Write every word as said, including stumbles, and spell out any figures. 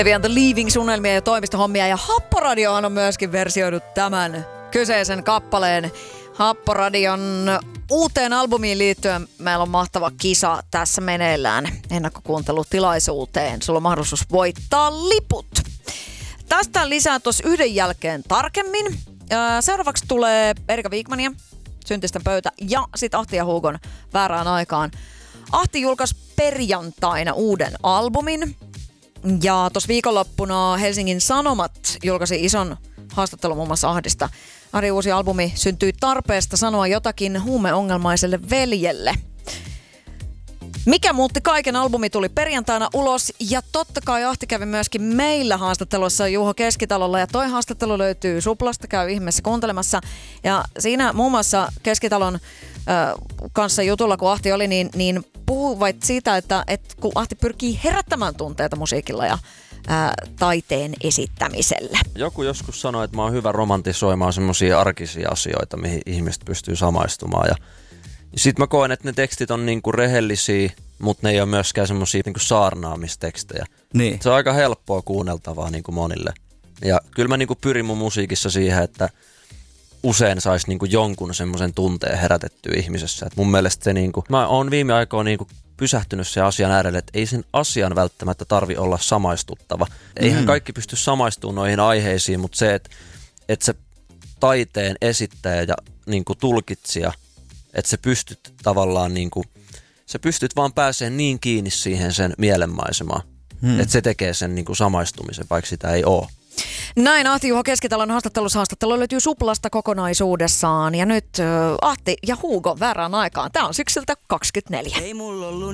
The Leavings unelmia ja toimistohommia ja Happoradiohan on myöskin versioinut tämän kyseisen kappaleen. Happoradion uuteen albumiin liittyen meillä on mahtava kisa tässä meneillään ennakkokuuntelutilaisuuteen. Sulla on mahdollisuus voittaa liput. Tästä lisää tuossa yhden jälkeen tarkemmin. Seuraavaksi tulee Erika Wigmania, Syntisten pöytä ja sitten Ahti ja Hugon Väärään aikaan. Ahti julkaisi perjantaina uuden albumin. Ja tuossa viikonloppuna Helsingin Sanomat julkaisi ison haastattelun muun muassa Ahdista. Ahtin uusi albumi syntyi tarpeesta sanoa jotakin huumeongelmaiselle veljelle. Mikä muutti kaiken? Albumi tuli perjantaina ulos ja totta kai Ahti kävi myöskin meillä haastattelussa Juho Keskitalolla ja toi haastattelu löytyy Suplasta, käy ihmeessä kuuntelemassa. Ja siinä muun muassa Keskitalon äh, kanssa jutulla, kun Ahti oli, niin, niin puhuvat siitä, että, että kun Ahti pyrkii herättämään tunteita musiikilla ja ää, taiteen esittämisellä. Joku joskus sanoi, että mä oon hyvä romantisoimaan semmosia arkisia asioita, mihin ihmiset pystyy samaistumaan. Ja sitten mä koen, että ne tekstit on niinku rehellisiä, mutta ne ei ole myöskään semmosia niinku saarnaamistekstejä. Niin. Se on aika helppoa kuunneltavaa niinku monille. Ja kyllä mä niinku pyrin mun musiikissa siihen, että usein saisi niinku jonkun semmoisen tunteen herätettyä ihmisessä. Et mun mielestä se niinku, mä oon viime aikoina niinku pysähtynyt sen asian äärelle, että ei sen asian välttämättä tarvi olla samaistuttava. Eihän mm. kaikki pysty samaistumaan noihin aiheisiin, mutta se, että et se taiteen esittäjä ja niinku tulkitsija, että se pystyt tavallaan niinku, sä pystyt vaan pääsemään niin kiinni siihen sen mielenmaisemaan, mm. että se tekee sen niinku samaistumisen, vaikka sitä ei ole. Näin Ahti Juho Keskitalon haastattelussa. Haastattelu löytyy Suplasta kokonaisuudessaan. Ja nyt äh, Ahti ja Hugo Väärään aikaan. Tää on syksyltä kaksikymmentäneljä. Ei mulla ollut